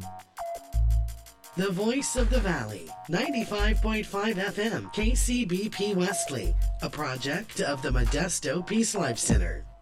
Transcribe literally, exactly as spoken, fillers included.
The Voice of the Valley, ninety-five point five F M, K C B P Wesley, a project of the Modesto Peace Life Center.